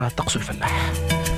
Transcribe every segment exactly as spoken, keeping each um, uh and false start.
طقس الفلاح.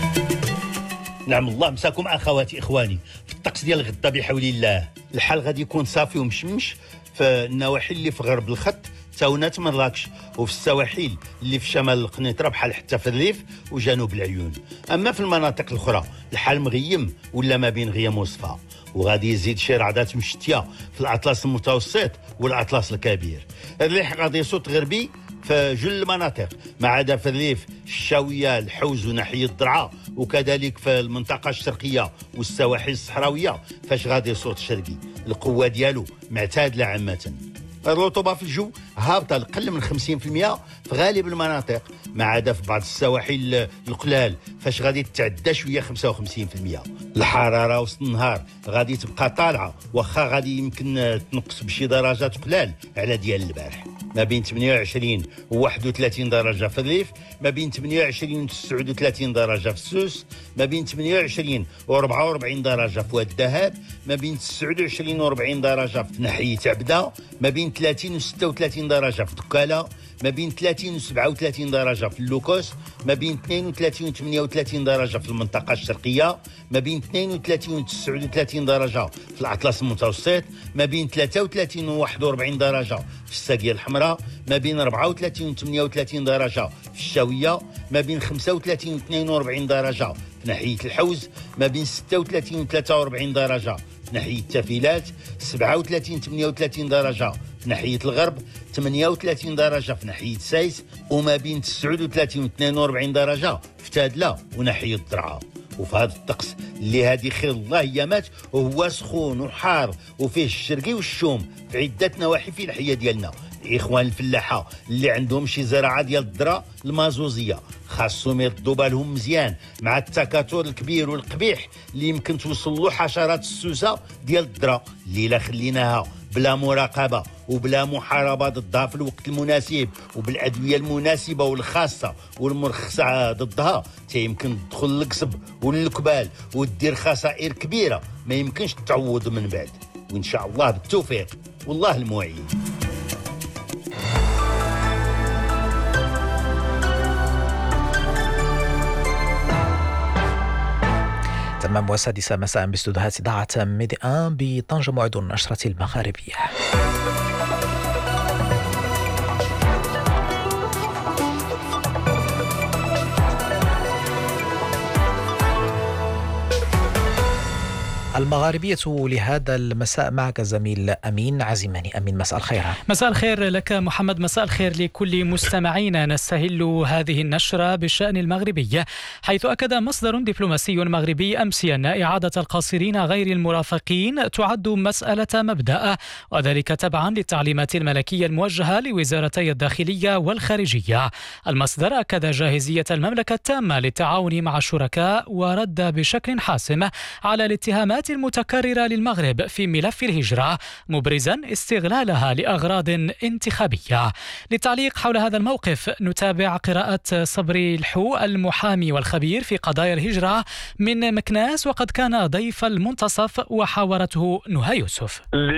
نعم الله مساكم اخواتي اخواني. في الطقس ديال غدا بحول الله الحال غادي يكون صافي ومشمش في النواحي اللي في غرب الخط تاونات مراكش، وفي السواحل اللي في شمال القنيطره بحال حتى في الريف وجنوب العيون. اما في المناطق الاخرى الحال مغيم ولا ما بين غيم وصفا، وغادي يزيد شي رعدات مشتيه في الاطلس المتوسط والاطلس الكبير. الريح غادي يصوت غربي في جل المناطق ما عدا في الريف الشاويه الحوز وناحيه الضرعه، وكذلك في المنطقه الشرقيه والسواحل الصحراويه فاش غادي يصوت شرقي. القوه ديالو معتادله عامه. الرطوبه في الجو هابطه لقل من خمسين بالمئة في غالب المناطق ما عدا في بعض السواحل القلال فاش غادي تتعدى شويه خمسة وخمسين بالمئة. الحراره وسط النهار غادي تبقى طالعه، واخا غادي يمكن تنقص بشي درجات قلال على ديال البارح. ما بين ثمانية وعشرين و واحد وثلاثين درجه في الريف، ما بين ثمانية وعشرين و تسعة وثلاثين درجه في السوس، ما بين ثمانية وعشرين و أربعة وأربعين درجه في واد الذهب، ما بين تسعة وعشرين و أربعين درجه في ناحيه عبده، ما بين ثلاثين و ستة وثلاثين درجه في دكاله، ما بين ثلاثين و سبعة وثلاثين درجه في اللوكوس، ما بين اثنين وثلاثين و ثمانية وثلاثين درجه في المنطقه الشرقيه، ما بين اثنين وثلاثين و تسعة وثلاثين درجه في الاطلس المتوسط، ما بين ثلاثة وثلاثين و واحد وأربعين درجه في الساقيه الحمراء، ما بين أربعة وثلاثين و ثمانية وثلاثين درجه في الشاويه، ما بين خمسة وثلاثين و اثنين وأربعين درجه في ناحيه الحوز، ما بين ستة وثلاثين و ثلاثة وأربعين درجه في ناحيه التافيلات، سبعة وثلاثين و ثمانية وثلاثين درجه في ناحيه الغرب، ثمانية وثلاثين درجه في ناحيه سايس، وما بين تسعة وثلاثين و اثنين وأربعين درجه في تادله وناحيه الضرعه. وفي هذا الطقس اللي هذه خير الله ايامات وهو سخون وحار وفيه الشرقي والشوم في عده نواحي في الحيه ديالنا. الاخوان الفلاحه اللي عندهم شي زراعه ديال الذره المازوزيه خاصهم يردوا بالهم مزيان مع التكاثر الكبير والقبيح اللي يمكن توصل له حشرات السوسه ديال الذره اللي لا خليناها بلا مراقبه وبلا محاربه ضدها في الوقت المناسب وبالادويه المناسبه والخاصه والمرخصه ضدها يمكن تدخل القصب والكبال ودير خسائر كبيره ما يمكنش تعوض من بعد. وان شاء الله بالتوفيق والله المعين. تمام والسادسة مساء باستوديوهات إذاعة ميدي آن بطنجة موعد النشرة المغاربية. المغاربية لهذا المساء معك زميل أمين عزيماني. أمين مساء الخير. مساء الخير لك محمد، مساء الخير لكل مستمعينا. نستهل هذه النشرة بالشأن المغربي، حيث أكد مصدر دبلوماسي مغربي أمس أن إعادة القاصرين غير المرافقين تعد مسألة مبدأ، وذلك تبعا للتعليمات الملكية الموجهة لوزارتي الداخلية والخارجية. المصدر أكد جاهزية المملكة التامة للتعاون مع الشركاء، ورد بشكل حاسم على الاتهامات المتكررة للمغرب في ملف الهجرة، مبرزا استغلالها لأغراض انتخابية. للتعليق حول هذا الموقف نتابع قراءة صبري الحو المحامي والخبير في قضايا الهجرة من مكناس، وقد كان ضيف المنتصف وحاورته نهى يوسف.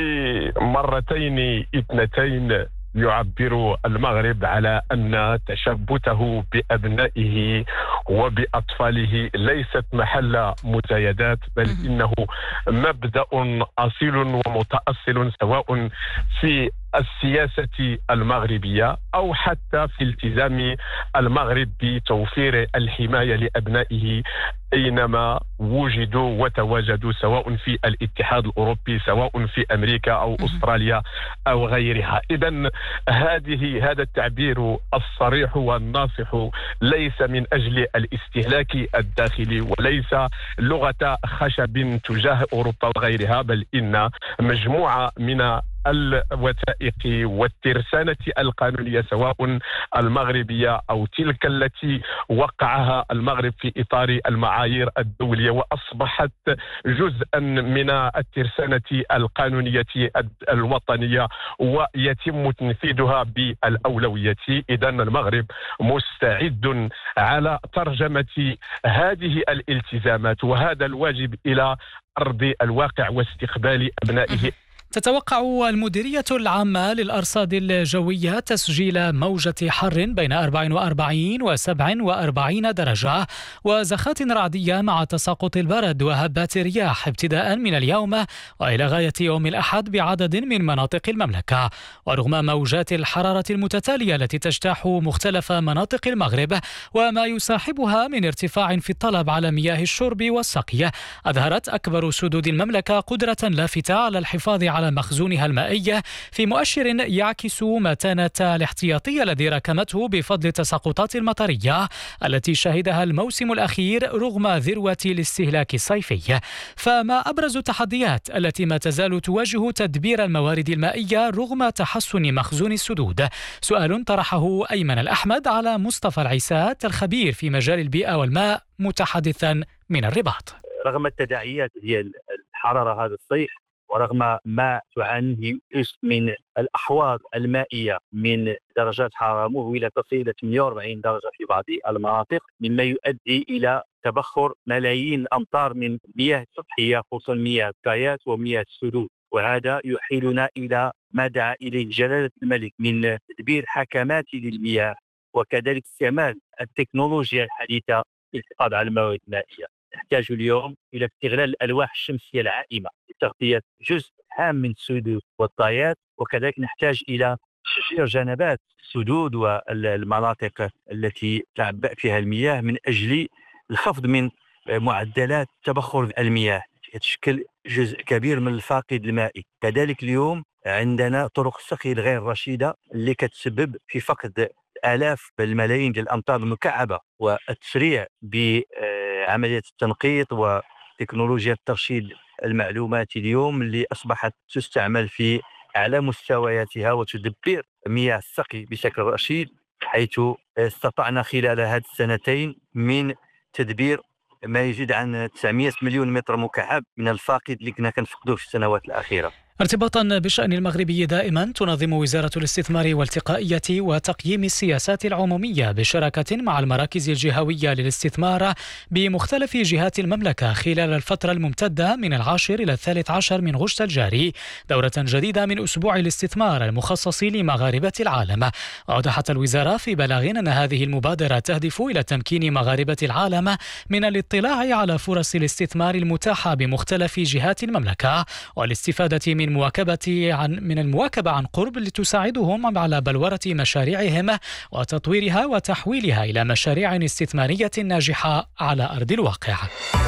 لمرتين اثنتين يعبر المغرب على أن تشبته بأبنائه وبأطفاله ليست محل مزايدات، بل إنه مبدأ أصيل ومتأصل سواء في السياسة المغربية أو حتى في التزام المغرب بتوفير الحماية لأبنائه أينما وجدوا وتواجدوا، سواء في الاتحاد الأوروبي سواء في أمريكا أو أستراليا أو غيرها. إذن هذه هذا التعبير الصريح والناصح ليس من أجل الاستهلاك الداخلي وليس لغة خشب تجاه أوروبا وغيرها، بل إن مجموعة من الوثائق والترسانة القانونية سواء المغربية أو تلك التي وقعها المغرب في إطار المعايير الدولية وأصبحت جزءا من الترسانة القانونية الوطنية ويتم تنفيذها بالأولوية. إذن المغرب مستعد على ترجمة هذه الالتزامات وهذا الواجب إلى أرض الواقع واستقبال أبنائه تتوقع المديرية العامة للأرصاد الجوية تسجيل موجة حر بين أربعة وأربعين وسبعة وأربعين درجة وزخات رعدية مع تساقط البرد وهبات الرياح ابتداء من اليوم وإلى غاية يوم الأحد بعدد من مناطق المملكة. ورغم موجات الحرارة المتتالية التي تجتاح مختلف مناطق المغرب وما يصاحبها من ارتفاع في الطلب على مياه الشرب والسقي، أظهرت أكبر سدود المملكة قدرة لافتة على الحفاظ على مخزونها المائي في مؤشر يعكس متانة الاحتياطي الذي راكمته بفضل التساقطات المطرية التي شهدها الموسم الأخير رغم ذروة الاستهلاك الصيفي. فما أبرز التحديات التي ما تزال تواجه تدبير الموارد المائية رغم تحسن مخزون السدود؟ سؤال طرحه أيمن الأحمد على مصطفى العيسات الخبير في مجال البيئة والماء متحدثا من الرباط. رغم التداعيات ديال الحرارة هذا الصيف ورغم ما تعانيه من الأحواض المائية من درجات حرارة مهولة تصل إلى ثمانية وأربعين درجة في بعض المناطق، مما يؤدي إلى تبخر ملايين الأمتار من مياه سطحية خصوصا مياه الكايات ومياه السدود. وهذا يحيلنا إلى ما دعا إليه جلالة الملك من تدبير حكمات للمياه وكذلك استعمال التكنولوجيا الحديثة للحفاظ على الموارد المائية. نحتاج اليوم إلى استغلال الألواح الشمسية العائمة لتغطية جزء هام من السدود والطايات، وكذلك نحتاج إلى تشجير جنبات السدود والمناطق التي تعبأ فيها المياه من أجل الخفض من معدلات تبخر المياه تشكل جزء كبير من الفاقد المائي. كذلك اليوم عندنا طرق السقي الغير رشيدة اللي كتسبب في فقد آلاف الملايين ديال الأمتار المكعبة، والتسريع بعملية التنقيط وتكنولوجيا الترشيد المعلوماتي اليوم اللي أصبحت تستعمل في أعلى مستوياتها وتدبير مياه السقي بشكل رشيد، حيث استطعنا خلال هذه السنتين من تدبير ما يزيد عن تسعمائة مليون متر مكعب من الفاقد اللي كنا كنفقدوه في السنوات الأخيرة. ارتباطا بالشأن المغربي دائما تنظم وزارة الاستثمار والتقائية وتقييم السياسات العمومية بشراكة مع المراكز الجهوية للاستثمار بمختلف جهات المملكة خلال الفترة الممتدة من العاشر إلى الثالث عشر من غشت الجاري دورة جديدة من أسبوع الاستثمار المخصص لمغاربة العالم. أوضحت الوزارة في بلاغ أن هذه المبادرة تهدف إلى تمكين مغاربة العالم من الاطلاع على فرص الاستثمار المتاحة بمختلف جهات المملكة والاستفادة من من مواكبة عن من المواكبة عن قرب لتساعدهم على بلورة مشاريعهم وتطويرها وتحويلها إلى مشاريع استثمارية ناجحة على أرض الواقع.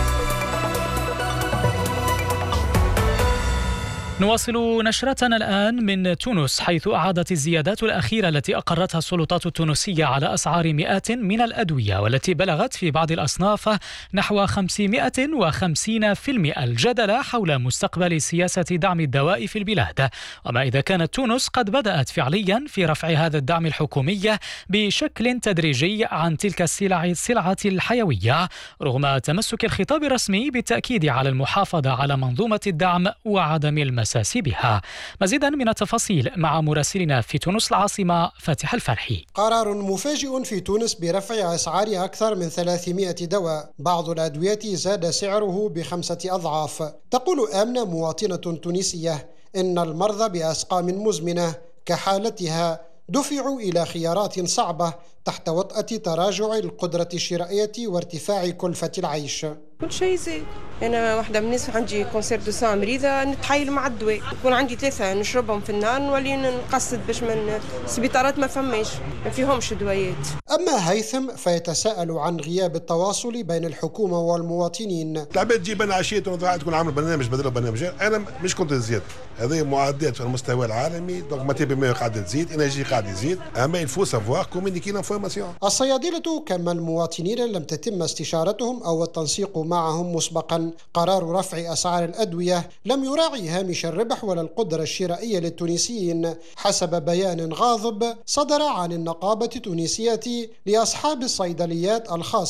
نواصل نشرتنا الآن من تونس، حيث أعادت الزيادات الأخيرة التي أقرتها السلطات التونسية على أسعار مئات من الأدوية والتي بلغت في بعض الأصناف نحو خمسمائة وخمسين بالمئة الجدل حول مستقبل سياسة دعم الدواء في البلاد، وما إذا كانت تونس قد بدأت فعليا في رفع هذا الدعم الحكومي بشكل تدريجي عن تلك السلع السلعة الحيوية، رغم تمسك الخطاب الرسمي بالتأكيد على المحافظة على منظومة الدعم وعدم المساس بها. مزيدا من التفاصيل مع مراسلنا في تونس العاصمة فاتح الفرحي. قرار مفاجئ في تونس برفع أسعار أكثر من ثلاثمائة دواء، بعض الأدوية زاد سعره بخمسة أضعاف. تقول آمنة مواطنة تونسية إن المرضى بأسقام مزمنة كحالتها دفعوا إلى خيارات صعبة تحت وطأة تراجع القدرة الشرائية وارتفاع كلفة العيش. كل شيء زاد. أنا واحدة من الناس عندي كونسير دو سان مريضة نتحايل مع الدواء، يكون عندي ثلاثة نشربهم في النهار نولي نقصد باش من السبيطارات ما فماش ما فيهمش دوايات. أما هيثم فيتساءل عن غياب التواصل بين الحكومة والمواطنين. العباد تجيب أنا عشية تكون عامل برنامج بدل برنامج، أنا مش كنت زيادة، هذه معدات في المستوى العالمي، دونك ماتيريا ما قاعدة تزيد، إنرجي قاعدة تزيد، أما il faut savoir communiquer l'information. الصيادلة كما المواطنين لم تتم استشارتهم أو التنسيق معهم مسبقا. قرار رفع أسعار الأدوية لم يراعي هامش الربح ولا القدرة الشرائية للتونسيين حسب بيان غاضب صدر عن النقابة التونسية لأصحاب الصيدليات الخاصة.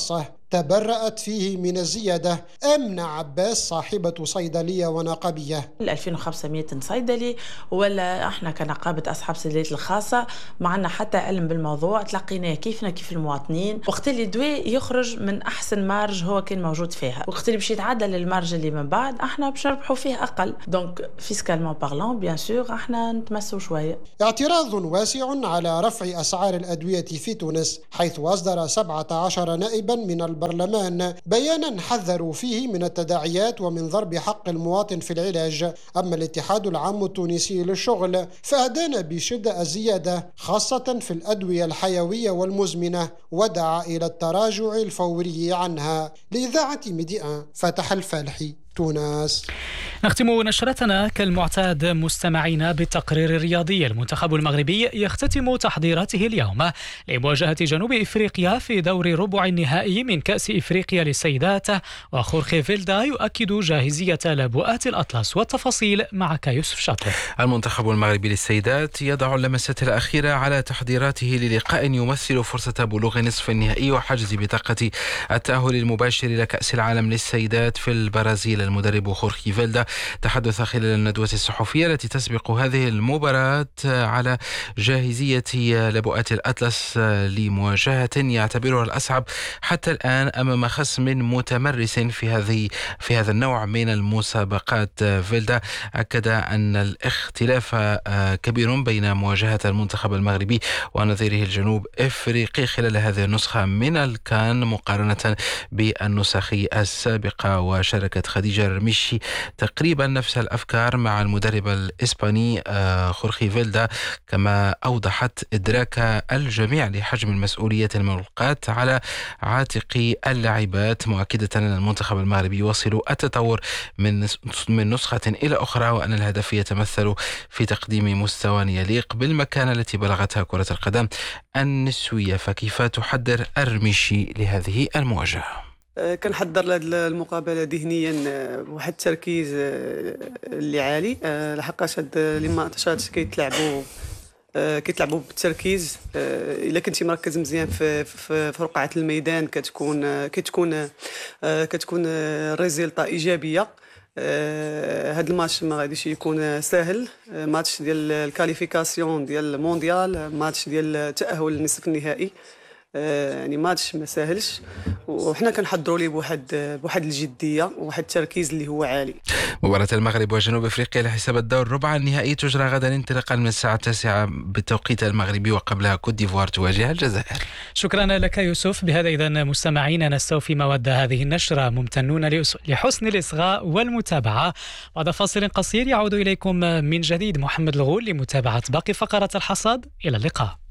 تبرأت فيه من الزيادة. آمنة عباس صاحبة صيدلية ونقابية: ألفين وخمسمائة صيدلي، ولا احنا كنقابة أصحاب الصيدليات الخاصة ما عندنا حتى علم بالموضوع، تلقيناه كيفنا كيف المواطنين. وقت اللي الدواء يخرج من أحسن مارج هو كان موجود فيها، وقت اللي باش يتعدل المارج اللي من بعد احنا باش نربحوا فيه أقل. دونك فيسكالمون بارلون بيان سور احنا نتمسوا شوية. اعتراض واسع على رفع أسعار الأدوية في تونس، حيث أصدر سبعة عشر نائبا من البرلمان بيانا حذروا فيه من التداعيات ومن ضرب حق المواطن في العلاج. أما الاتحاد العام التونسي للشغل فأدان بشدة الزيادة خاصة في الأدوية الحيوية والمزمنة، ودعا إلى التراجع الفوري عنها. لإذاعة ميدي آن فتح الفالحي، تونس. نختم نشرتنا كالمعتاد مستمعينا بالتقرير الرياضي. المنتخب المغربي يختتم تحضيراته اليوم لمواجهة جنوب إفريقيا في دور ربع النهائي من كأس إفريقيا للسيدات، وخورخي فيلدا يؤكد جاهزية لبؤات الأطلس. والتفاصيل معك يوسف شاطر. المنتخب المغربي للسيدات يضع اللمسات الأخيرة على تحضيراته للقاء يمثل فرصة بلوغ نصف النهائي وحجز بطاقة التأهل المباشر إلى كأس العالم للسيدات في البرازيل. المدرب خورخي فيلدا تحدث خلال الندوة الصحفية التي تسبق هذه المباراة على جاهزية لبؤات الأطلس لمواجهة يعتبرها الأصعب حتى الآن أمام خصم متمرس في هذه في هذا النوع من المسابقات. فيلدا أكد أن الاختلاف كبير بين مواجهة المنتخب المغربي ونظيره الجنوب إفريقي خلال هذه النسخة من الكان مقارنة بالنسخ السابقة. وشاركت خديجة الرميشي تقريبا نفس الأفكار مع المدرب الإسباني خورخي فيلدا، كما أوضحت إدراك الجميع لحجم المسؤولية الملقاة على عاتق اللاعبات، مؤكدة أن المنتخب المغربي يواصل التطور من من نسخة إلى أخرى، وأن الهدف يتمثل في تقديم مستوى يليق بالمكانة التي بلغتها كرة القدم النسوية. فكيف تحضر الرميشي لهذه المواجهة؟ كنحضر لهذه المقابله ذهنيا بواحد التركيز اللي عالي، لحقاش هاد لي ماتشات كيتلعبوا كيتلعبوا بالتركيز. الا كنتي مركز مزيان في في, في رقعه الميدان كتكون كتكون كتكون الريزلطه ايجابيه. هاد الماتش ما غاديش يكون سهل، ماتش ديال الكاليفيكاسيون ديال المونديال، ماتش ديال التاهل للنصف النهائي، يعني ماتش ما ساهلش، وحنا كنحضروا ليه بواحد بواحد الجديه وواحد التركيز اللي هو عالي. مباراة المغرب وجنوب افريقيا لحساب الدور ربع النهائي تجرى غدا انطلاقا من الساعه التاسعة بالتوقيت المغربي، وقبلها كوت ديفوار تواجه الجزائر. شكرا لك يوسف. بهذا اذا مستمعينا نستوفي مواد هذه النشره، ممتنون لحسن الاصغاء والمتابعه. بعد فاصل قصير يعود اليكم من جديد محمد الغول لمتابعه باقي فقرات الحصاد. الى اللقاء.